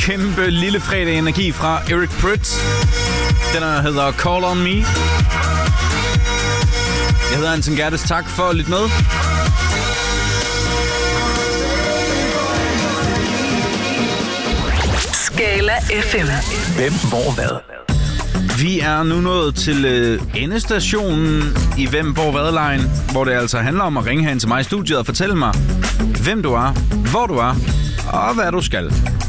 kæmpe lille fredag energi fra Eric Prydz. Den her hedder Call On Me. Jeg hedder Anton Gerdes. Tak for at lytte med. Skala FM. Hvem, hvor, hvad? Vi er nu nået til endestationen i Hvem, hvor, hvad-lejen, hvor det altså handler om at ringe hen til mig i studiet og fortælle mig, hvem du er, hvor du er og hvad du skal.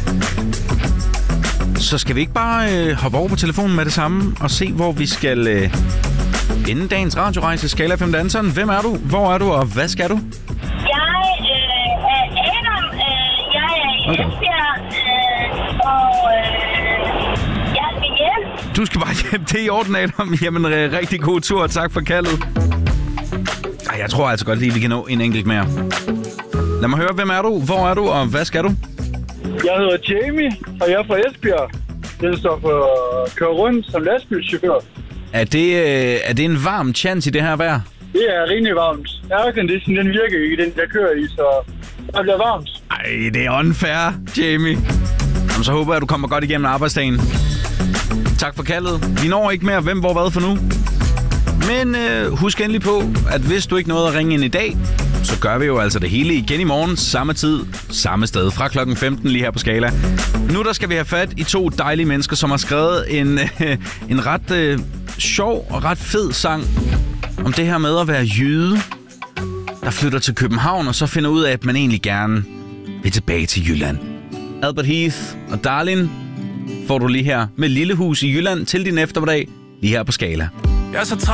Så skal vi ikke bare hoppe over på telefonen med det samme og se, hvor vi skal ende dagens radiorejse. Skala FM Danseren. Hvem er du, hvor er du og hvad skal du? Jeg er Adam. Jeg er i Esbjerg. Og jeg skal hjem. Du skal bare hjem. Det er i orden, Adam. Jamen, rigtig god tur, og tak for kaldet. Ej, jeg tror altså godt lige, vi kan nå en enkelt mere. Lad mig høre, hvem er du, hvor er du, og hvad skal du? Jeg hedder Jamie, og jeg er fra Esbjerg. Det står for at køre rundt som lastbilschauffør. Er det en varm chance i det her vejr? Det er rimelig varmt. Aircondition, den virker ikke, den jeg kører i, så det bliver varmt. Ej, det er unfair, Jamie. Jamen, så håber jeg, at du kommer godt igennem arbejdsdagen. Tak for kaldet. Vi når ikke mere hvem, hvor, hvad for nu. Men husk endelig på, at hvis du ikke nåede at ringe ind i dag, så gør vi jo altså det hele igen i morgen, samme tid, samme sted, fra klokken 15 lige her på Skala. Nu der skal vi have fat i to dejlige mennesker, som har skrevet en ret sjov og ret fed sang om det her med at være jyde, der flytter til København og så finder ud af, at man egentlig gerne vil tilbage til Jylland. Albert Heath og Darlin får du lige her med Lille Hus i Jylland til din eftermiddag, lige her på Skala. Jeg er så